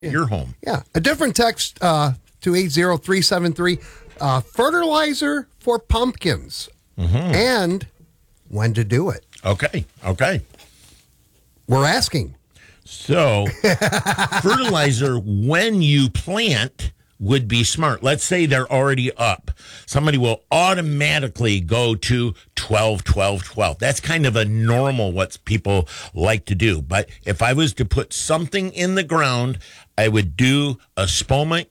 your home. Yeah. A different text to 80373. Fertilizer for pumpkins and when to do it. Okay. We're asking. So, fertilizer when you plant would be smart. Let's say they're already up. Somebody will automatically go to 12, 12, 12. That's kind of a normal what people like to do. But if I was to put something in the ground, I would do a Espoma,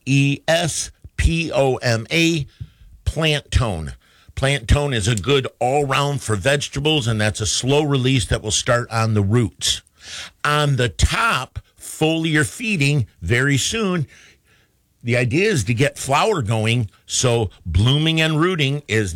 ESPOMA plant tone. Plant tone is a good all-round for vegetables, and that's a slow release that will start on the roots. On the top, foliar feeding very soon. The idea is to get flower going, so blooming and rooting is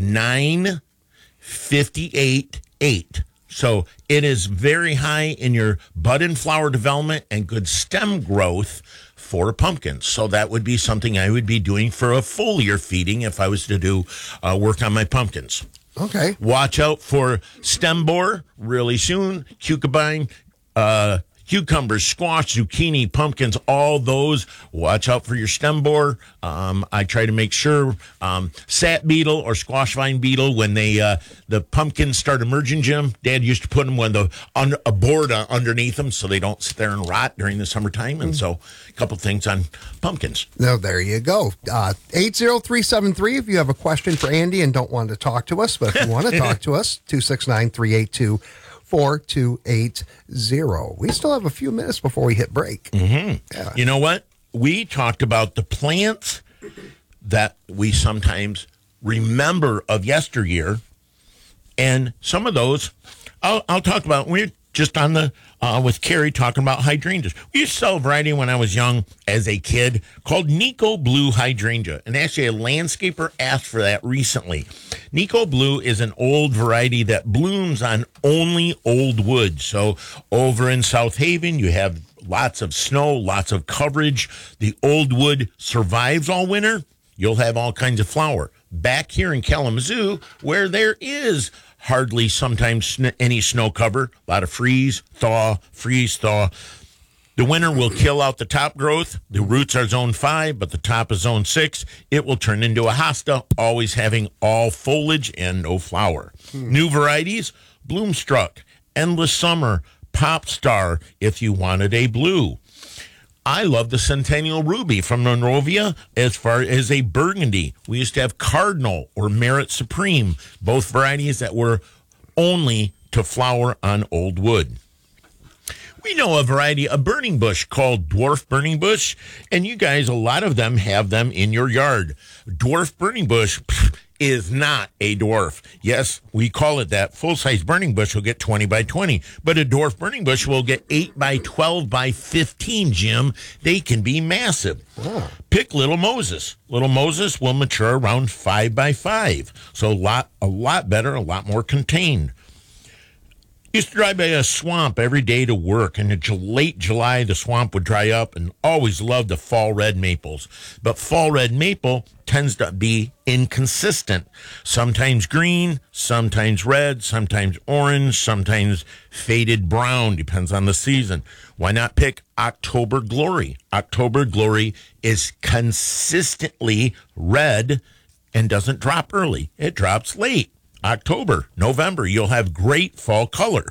9:58:8. So it is very high in your bud and flower development and good stem growth for pumpkins. So that would be something I would be doing for a foliar feeding if I was to do work on my pumpkins. Okay. Watch out for stem borer really soon, cucumber, cucumbers, squash, zucchini, pumpkins, all those. Watch out for your stem borer. I try to make sure sat beetle or squash vine beetle, when the pumpkins start emerging, Jim, Dad used to put them a board underneath them so they don't sit there and rot during the summertime. And so a couple things on pumpkins. Now, there you go. 80373 if you have a question for Andy and don't want to talk to us, but if you want to talk to us, 269-382-4280. We still have a few minutes before we hit break. Mm-hmm. Yeah. You know what? We talked about the plants that we sometimes remember of yesteryear, and some of those I'll talk about. We're just on the with Carrie talking about hydrangeas. We used to sell a variety when I was young as a kid called Nico Blue hydrangea, and actually a landscaper asked for that recently. Nico Blue is an old variety that blooms on only old wood. So over in South Haven, you have lots of snow, lots of coverage. The old wood survives all winter. You'll have all kinds of flower. Back here in Kalamazoo, where there is hardly sometimes any snow cover, a lot of freeze, thaw. The winter will kill out the top growth. The roots are zone 5, but the top is zone 6. It will turn into a hosta, always having all foliage and no flower. New varieties, Bloomstruck, Endless Summer, Pop Star, if you wanted a blue. I love the Centennial Ruby from Monrovia as far as a burgundy. We used to have Cardinal or Merit Supreme, both varieties that were only to flower on old wood. We know a variety, a burning bush called dwarf burning bush, and you guys, a lot of them have them in your yard. Dwarf burning bush is not a dwarf. Yes, we call it that. Full-size burning bush will get 20 by 20, but a dwarf burning bush will get 8 by 12 by 15, Jim. They can be massive. Wow. Pick Little Moses. Little Moses will mature around 5 by 5, so a lot better, a lot more contained. Used to drive by a swamp every day to work, and in late July, the swamp would dry up, and always loved the fall red maples. But fall red maple tends to be inconsistent. Sometimes green, sometimes red, sometimes orange, sometimes faded brown, depends on the season. Why not pick October Glory? October Glory is consistently red and doesn't drop early. It drops late. October, November, you'll have great fall color.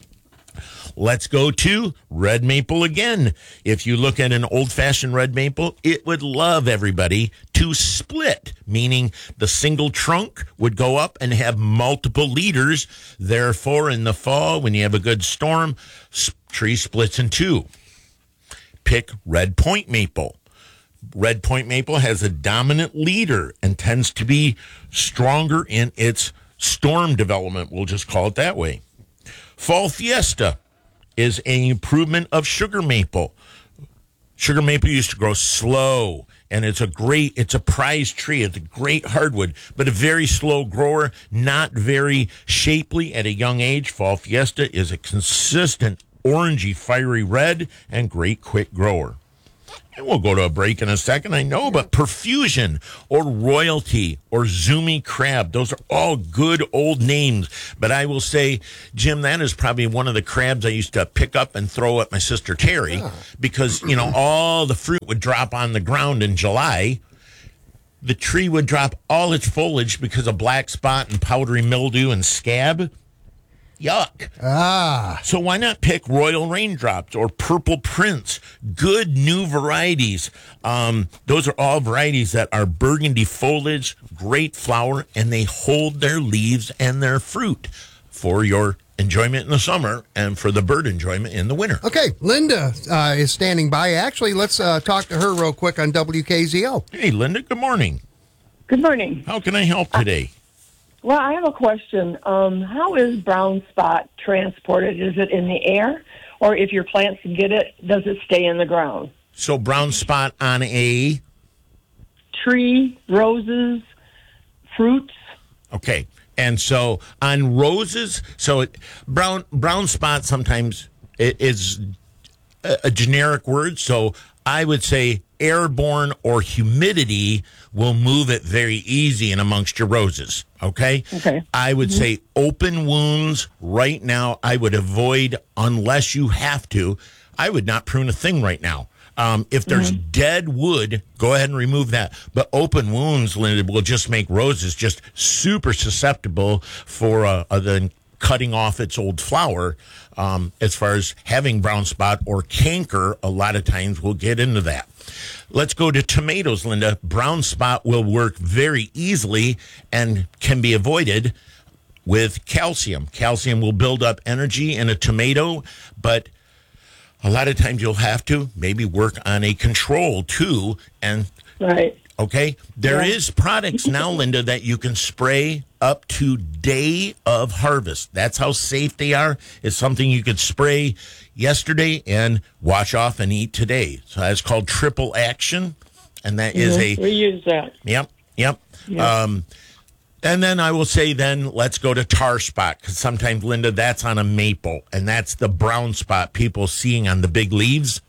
Let's go to red maple again. If you look at an old-fashioned red maple, it would love everybody to split, meaning the single trunk would go up and have multiple leaders. Therefore, in the fall, when you have a good storm, tree splits in two. Pick red point maple. Red point maple has a dominant leader and tends to be stronger in its storm development, we'll just call it that way. Fall Fiesta is an improvement of sugar maple. Sugar maple used to grow slow, and it's a prized tree. It's a great hardwood, but a very slow grower, not very shapely at a young age. Fall Fiesta is a consistent orangey, fiery red and great quick grower. And we'll go to a break in a second, I know, but Perfusion or Royalty or Zoomy Crab, those are all good old names. But I will say, Jim, that is probably one of the crabs I used to pick up and throw at my sister Terry because, all the fruit would drop on the ground in July. The tree would drop all its foliage because of black spot and powdery mildew and scab. Yuck. So why not pick Royal Raindrops or Purple Prince? Good new varieties. Those are all varieties that are burgundy foliage, great flower, and they hold their leaves and their fruit for your enjoyment in the summer and for the bird enjoyment in the winter. Okay, Linda is standing by. Actually, let's talk to her real quick on WKZO. Hey, Linda, good morning. Good morning. How can I help today? Well, I have a question. How is brown spot transported? Is it in the air? Or if your plants get it, does it stay in the ground? So brown spot on a... Tree, roses, fruits. Okay. And so on roses, brown spot sometimes is a generic word. So I would say airborne or humidity will move it very easy in amongst your roses. Okay. I would say open wounds right now, I would avoid unless you have to. I would not prune a thing right now. If there's dead wood, go ahead and remove that. But open wounds, Linda, will just make roses just super susceptible for the cutting off its old flower. As far as having brown spot or canker, a lot of times we'll get into that. Let's go to tomatoes, Linda. Brown spot will work very easily and can be avoided with calcium. Calcium will build up energy in a tomato, but a lot of times you'll have to maybe work on a control too. And right. Okay. There is products now, Linda, that you can spray up to day of harvest. That's how safe they are. It's something you could spray yesterday and wash off and eat today. So that's called triple action. And that is we use that. Yep. And then I will say let's go to tar spot, because sometimes, Linda, that's on a maple, and that's the brown spot people seeing on the big leaves.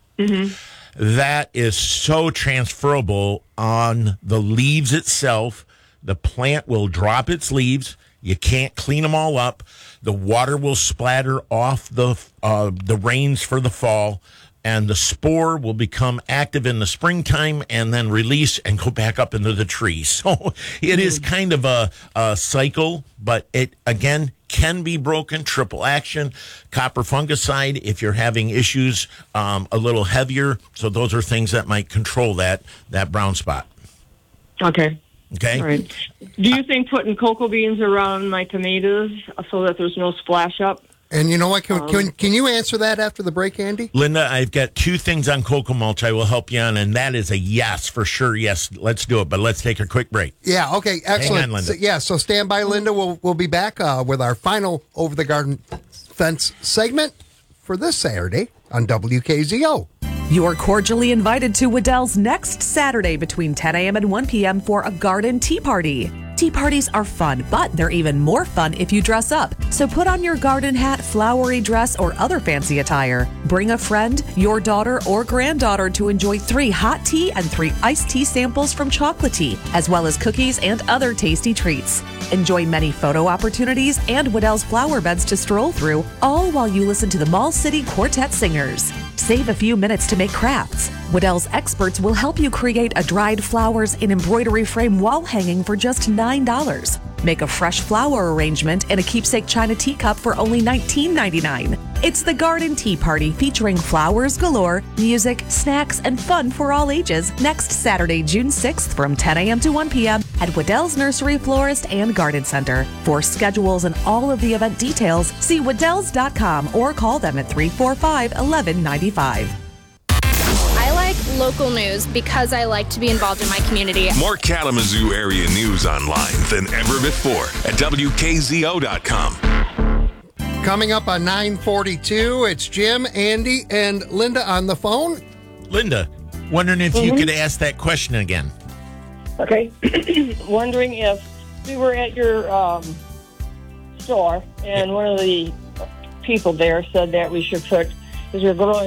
That is so transferable on the leaves itself. The plant will drop its leaves. You can't clean them all up. The water will splatter off the rains for the fall, and the spore will become active in the springtime and then release and go back up into the tree. So it is kind of a cycle, but it, again, can be broken. Triple action, copper fungicide if you're having issues a little heavier. So those are things that might control that brown spot. Okay. Okay. All right. Do you think putting cocoa beans around my tomatoes so that there's no splash up? And you know what? Can you answer that after the break, Andy? Linda, I've got two things on cocoa mulch I will help you on, and that is a yes for sure. Yes, let's do it, but let's take a quick break. Yeah, okay, excellent. Hang on, Linda. So stand by, Linda. We'll be back with our final Over the Garden Fence segment for this Saturday on WKZO. You're cordially invited to Waddell's next Saturday between 10 a.m. and 1 p.m. for a garden tea party. Tea parties are fun, but they're even more fun if you dress up. So put on your garden hat, flowery dress, or other fancy attire. Bring a friend, your daughter, or granddaughter to enjoy 3 hot tea and 3 iced tea samples from Chocolatey, as well as cookies and other tasty treats. Enjoy many photo opportunities and Waddell's flower beds to stroll through, all while you listen to the Mall City Quartet Singers. Save a few minutes to make crafts. Waddell's experts will help you create a dried flowers in embroidery frame wall hanging for just $9. Make a fresh flower arrangement in a keepsake china teacup for only $19.99. It's the Garden Tea Party featuring flowers galore, music, snacks, and fun for all ages next Saturday, June 6th from 10 a.m. to 1 p.m. at Waddell's Nursery Florist and Garden Center. For schedules and all of the event details, see waddells.com or call them at 345-1195. I like local news because I like to be involved in my community. More Kalamazoo area news online than ever before at WKZO.com. Coming up on 9:42, it's Jim, Andy, and Linda on the phone. Linda, wondering if you could ask that question again. Okay. Wondering if we were at your store and one of the people there said that we should put, because we're growing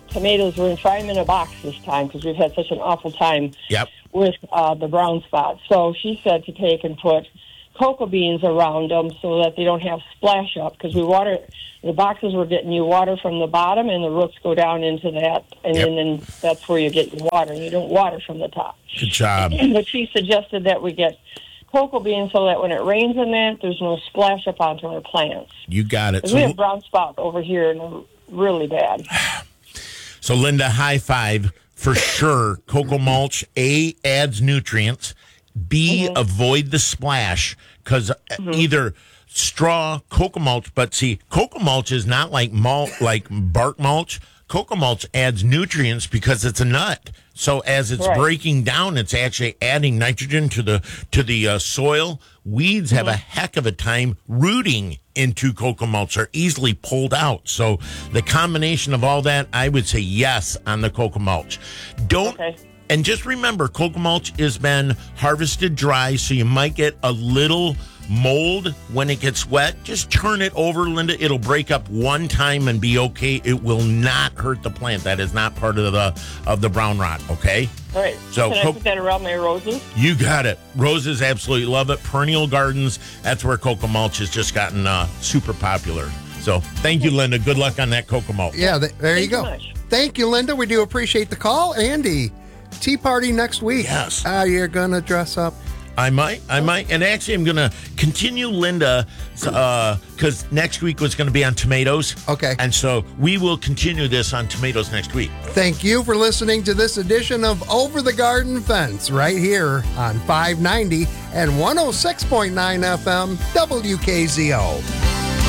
tomatoes. We're going to try them in a box this time because we've had such an awful time Yep. with the brown spot. So she said to take and put cocoa beans around them so that they don't have splash up, because we water the boxes. We're getting you water from the bottom, and the roots go down into that, and then that's where you get your water. You don't water from the top. Good job. But she suggested that we get cocoa beans so that when it rains in that, there's no splash up onto our plants. You got it. 'Cause we have brown spot over here, and they're really bad. So, Linda, high five for sure. Cocoa mulch, A, adds nutrients. B, avoid the splash, because either straw, cocoa mulch, but see, cocoa mulch is not like bark mulch. Cocoa mulch adds nutrients because it's a nut. So as it's breaking down, it's actually adding nitrogen to the soil. Weeds have a heck of a time rooting into cocoa mulch. They're easily pulled out. So the combination of all that, I would say yes on the cocoa mulch. And just remember, cocoa mulch has been harvested dry, so you might get a little mold when it gets wet. Just turn it over, Linda. It'll break up one time and be okay. It will not hurt the plant. That is not part of the brown rot, okay? All right. So can I put that around my roses? You got it. Roses absolutely love it. Perennial gardens, that's where cocoa mulch has just gotten super popular. So thank you, Linda. Good luck on that cocoa mulch. Yeah, there you go. Much. Thank you, Linda. We do appreciate the call. Andy, tea party next week. Yes. You're going to dress up? I might. And actually, I'm going to continue Linda because next week was going to be on tomatoes. Okay. And so we will continue this on tomatoes next week. Thank you for listening to this edition of Over the Garden Fence right here on 590 and 106.9 FM WKZO.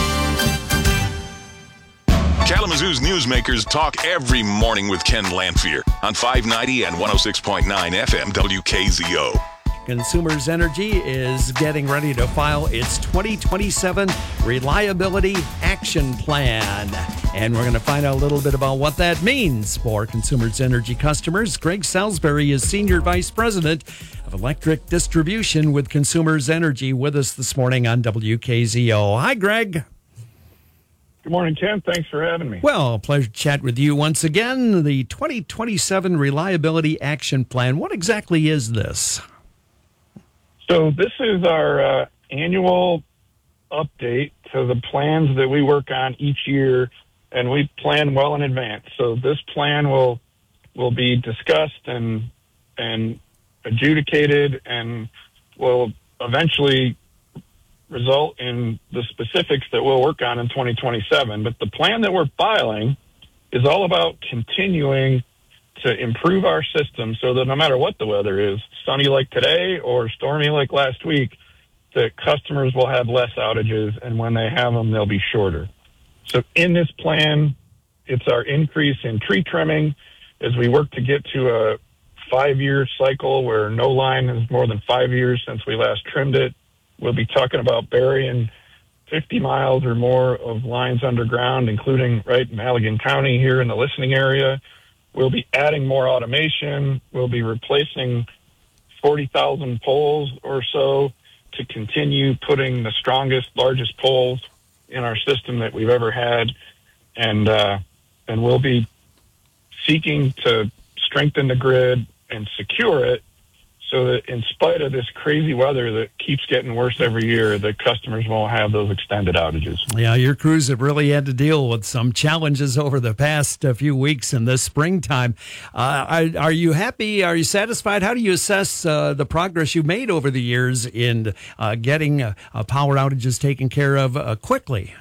Kalamazoo's newsmakers talk every morning with Ken Lanphier on 590 and 106.9 FM WKZO. Consumers Energy is getting ready to file its 2027 Reliability Action Plan. And we're going to find out a little bit about what that means for Consumers Energy customers. Greg Salisbury is Senior Vice President of Electric Distribution with Consumers Energy, with us this morning on WKZO. Hi, Greg. Good morning, Ken. Thanks for having me. Well, pleasure to chat with you once again. The 2027 Reliability Action Plan. What exactly is this? So this is our annual update to the plans that we work on each year, and we plan well in advance. So this plan will be discussed and adjudicated, and will eventually result in the specifics that we'll work on in 2027. But the plan that we're filing is all about continuing to improve our system so that no matter what the weather is, sunny like today or stormy like last week, that customers will have less outages, and when they have them, they'll be shorter. So in this plan, it's our increase in tree trimming as we work to get to a 5-year cycle where no line is more than 5 years since we last trimmed it. We'll be talking about burying 50 miles or more of lines underground, including right in Allegan County here in the listening area. We'll be adding more automation. We'll be replacing 40,000 poles or so to continue putting the strongest, largest poles in our system that we've ever had. And we'll be seeking to strengthen the grid and secure it so that in spite of this crazy weather that keeps getting worse every year, the customers won't have those extended outages. Yeah, your crews have really had to deal with some challenges over the past few weeks in the springtime. Are you happy? Are you satisfied? How do you assess the progress you've made over the years in getting power outages taken care of quickly?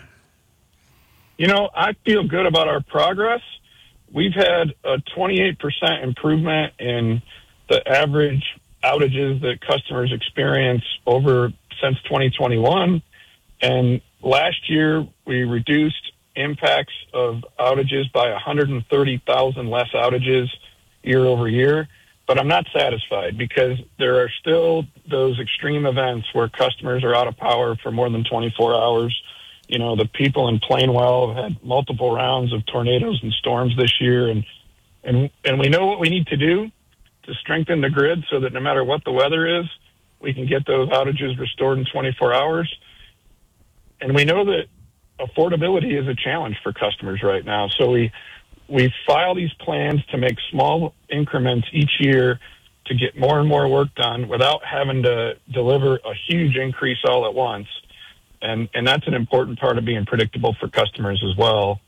You know, I feel good about our progress. We've had a 28% improvement in the average outages that customers experience since 2021. And last year, we reduced impacts of outages by 130,000 less outages year over year. But I'm not satisfied because there are still those extreme events where customers are out of power for more than 24 hours. You know, the people in Plainwell have had multiple rounds of tornadoes and storms this year. And we know what we need to do to strengthen the grid so that no matter what the weather is, we can get those outages restored in 24 hours. And we know that affordability is a challenge for customers right now. So we file these plans to make small increments each year to get more and more work done without having to deliver a huge increase all at once. And that's an important part of being predictable for customers as well.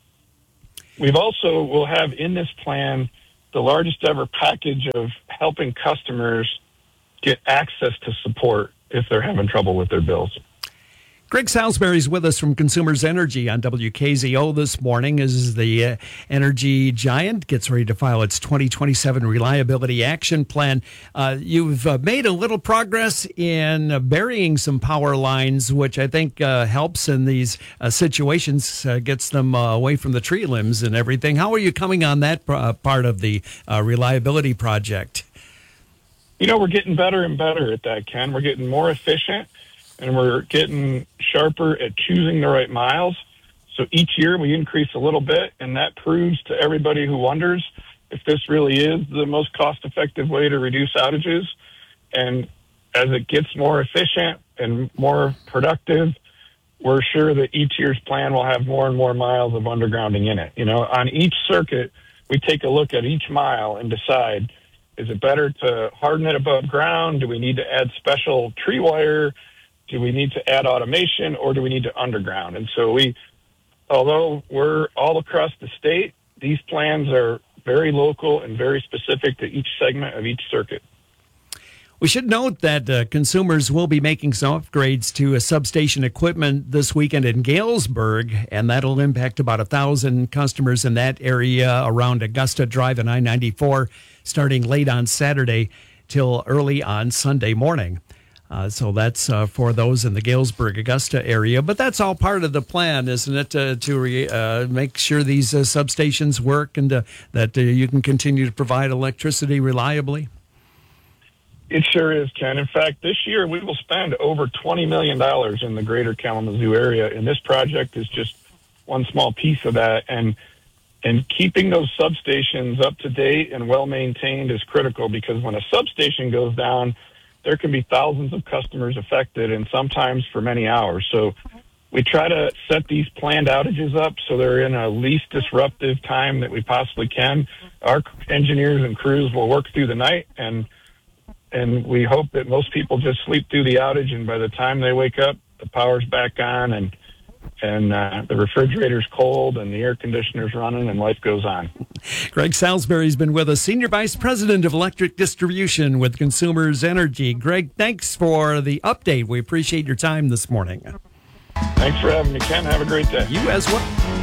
We'll have in this plan the largest ever package of helping customers get access to support if they're having trouble with their bills. Greg Salisbury's with us from Consumers Energy on WKZO this morning as the energy giant gets ready to file its 2027 Reliability Action Plan. You've made a little progress in burying some power lines, which I think helps in these situations, gets them away from the tree limbs and everything. How are you coming on that part of the reliability project? We're getting better and better at that, Ken. We're getting more efficient. And we're getting sharper at choosing the right miles. So each year we increase a little bit, and that proves to everybody who wonders if this really is the most cost-effective way to reduce outages. And as it gets more efficient and more productive, we're sure that each year's plan will have more and more miles of undergrounding in it. On each circuit, we take a look at each mile and decide, is it better to harden it above ground? Do we need to add special tree wire? Do we need to add automation, or do we need to underground? And so although we're all across the state, these plans are very local and very specific to each segment of each circuit. We should note that consumers will be making some upgrades to substation equipment this weekend in Galesburg, and that'll impact about 1,000 customers in that area around Augusta Drive and I-94, starting late on Saturday till early on Sunday morning. So that's for those in the Galesburg, Augusta area. But that's all part of the plan, isn't it, to make sure these substations work and that you can continue to provide electricity reliably? It sure is, Ken. In fact, this year we will spend over $20 million in the greater Kalamazoo area, and this project is just one small piece of that. And keeping those substations up to date and well-maintained is critical, because when a substation goes down, there can be thousands of customers affected, and sometimes for many hours. So we try to set these planned outages up so they're in a least disruptive time that we possibly can. Our engineers and crews will work through the night, and we hope that most people just sleep through the outage, and by the time they wake up, the power's back on, and the refrigerator's cold, and the air conditioner's running, and life goes on. Greg Salisbury's been with us, Senior Vice President of Electric Distribution with Consumers Energy. Greg, thanks for the update. We appreciate your time this morning. Thanks for having me, Ken. Have a great day. You as well.